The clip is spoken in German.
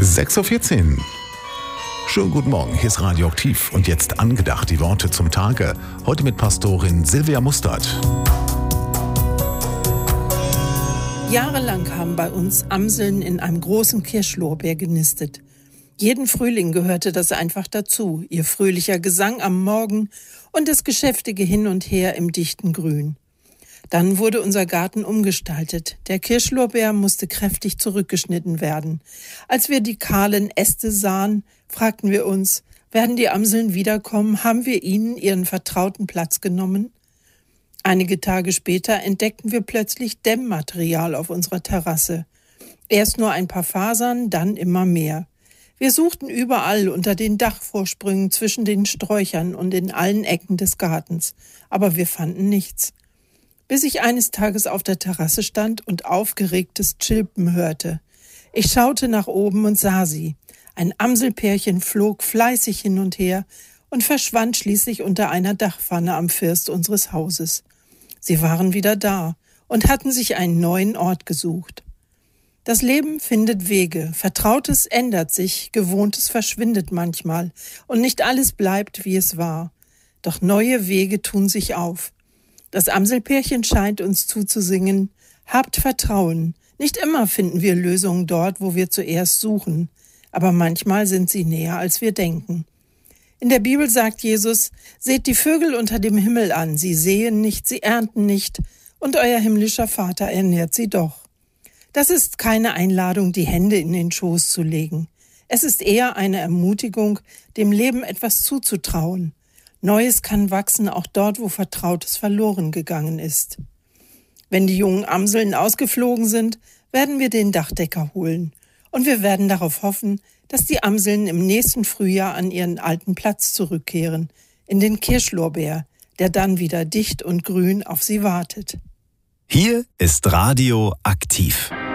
6:14 Uhr. Schönen guten Morgen, hier ist Radio Aktiv und jetzt angedacht die Worte zum Tage. Heute mit Pastorin Silvia Mustert. Jahrelang haben bei uns Amseln in einem großen Kirschlorbeer genistet. Jeden Frühling gehörte das einfach dazu, ihr fröhlicher Gesang am Morgen und das geschäftige Hin und Her im dichten Grün. Dann wurde unser Garten umgestaltet. Der Kirschlorbeer musste kräftig zurückgeschnitten werden. Als wir die kahlen Äste sahen, fragten wir uns, werden die Amseln wiederkommen? Haben wir ihnen ihren vertrauten Platz genommen? Einige Tage später entdeckten wir plötzlich Dämmmaterial auf unserer Terrasse. Erst nur ein paar Fasern, dann immer mehr. Wir suchten überall unter den Dachvorsprüngen, zwischen den Sträuchern und in allen Ecken des Gartens, aber wir fanden nichts. Bis ich eines Tages auf der Terrasse stand und aufgeregtes Chilpen hörte. Ich schaute nach oben und sah sie. Ein Amselpärchen flog fleißig hin und her und verschwand schließlich unter einer Dachpfanne am First unseres Hauses. Sie waren wieder da und hatten sich einen neuen Ort gesucht. Das Leben findet Wege, Vertrautes ändert sich, Gewohntes verschwindet manchmal und nicht alles bleibt, wie es war. Doch neue Wege tun sich auf. Das Amselpärchen scheint uns zuzusingen, habt Vertrauen. Nicht immer finden wir Lösungen dort, wo wir zuerst suchen, aber manchmal sind sie näher, als wir denken. In der Bibel sagt Jesus, seht die Vögel unter dem Himmel an, sie säen nicht, sie ernten nicht, und euer himmlischer Vater ernährt sie doch. Das ist keine Einladung, die Hände in den Schoß zu legen. Es ist eher eine Ermutigung, dem Leben etwas zuzutrauen. Neues kann wachsen, auch dort, wo Vertrautes verloren gegangen ist. Wenn die jungen Amseln ausgeflogen sind, werden wir den Dachdecker holen. Und wir werden darauf hoffen, dass die Amseln im nächsten Frühjahr an ihren alten Platz zurückkehren, in den Kirschlorbeer, der dann wieder dicht und grün auf sie wartet. Hier ist Radio Aktiv.